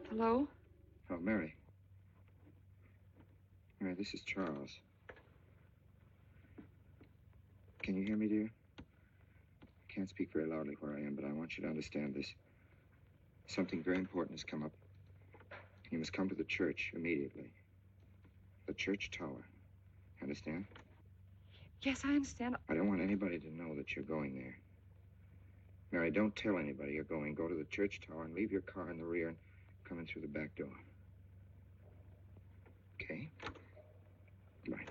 Hello? Oh, Mary. Mary, this is Charles. Can you hear me, dear? I can't speak very loudly where I am, but I want you to understand this. Something very important has come up. You must come to the church immediately. The church tower. Understand? Yes, I understand. I don't want anybody to know that you're going there. Mary, don't tell anybody you're going. Go to the church tower and leave your car in the rear and come in through the back door. Okay? Goodbye.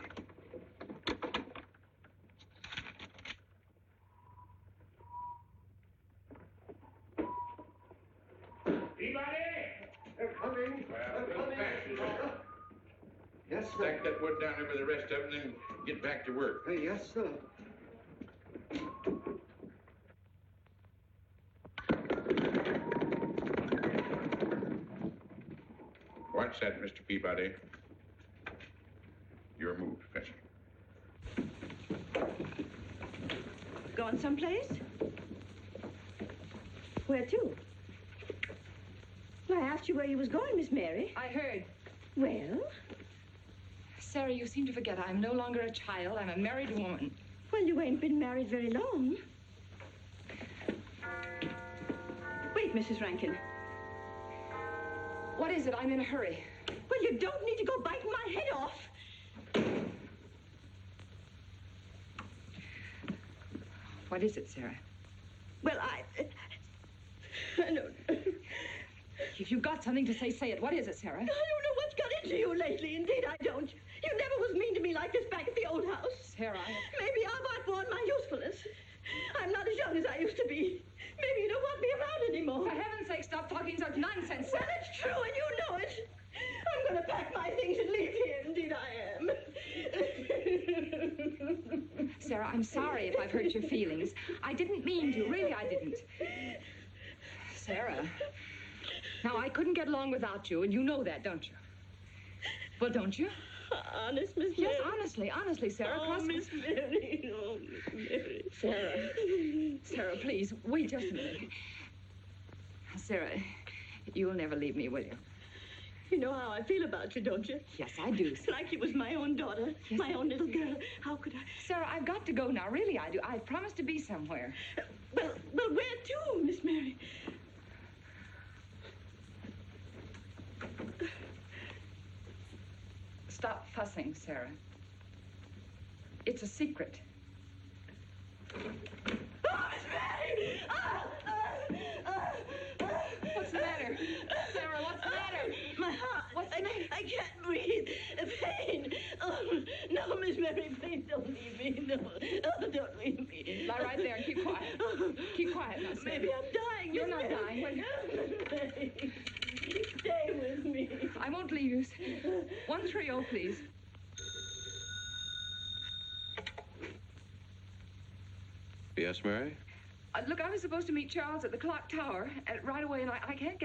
Anybody? They're coming. Well, They're coming. Yes, sir. Stack that wood down there with the rest of them, then get back to work. Yes, sir. What's that, Mr. Peabody? Your move, Professor. Gone someplace? Where to? Well, I asked you where you was going, Miss Mary. I heard. Well? Sarah, you seem to forget I'm no longer a child. I'm a married woman. Well, you ain't been married very long. Wait, Mrs. Rankin. What is it? I'm in a hurry. Well, you don't need to go biting my head off. What is it, Sarah? Well, I don't... If you've got something to say, say it. What is it, Sarah? I don't know what's got into you lately. Indeed, I don't. You never was mean to me like this back at the old house. Sarah, Maybe I've outworn my usefulness. I'm not as young as I used to be. Maybe you don't want me around anymore. For heaven's sake, stop talking such nonsense. Well, it's true, and you know it. I'm going to pack my things and leave here. Indeed, I am. Sarah, I'm sorry if I've hurt your feelings. I didn't mean to. Really, I didn't. Sarah. Now, I couldn't get along without you, and you know that, don't you? Well, don't you? Honest, Miss Mary? Yes, honestly, Sarah. Oh, Miss Mary. Oh, Miss Mary. Sarah, please, wait just a minute. Sarah, you'll never leave me, will you? You know how I feel about you, don't you? Yes, I do. Like you was my own daughter, Yes, my own little girl. How could I? Sarah, I've got to go now. Really, I do. I promised to be somewhere. Well, where to, Miss Mary? Stop fussing, Sarah. It's a secret. Oh, Miss Mary! What's the matter? Sarah, what's the matter? My heart. What's the matter? I can't breathe. Pain. Oh, no, Miss Mary, please don't leave me. No, oh, don't leave me. Lie right there and keep quiet. Keep quiet now, Sarah. Maybe I'm dying. You're Miss not Mary. dying, will you? Stay with me. I won't leave you. 130, please. Yes, Mary? Look, I was supposed to meet Charles at the clock tower right away, and I can't get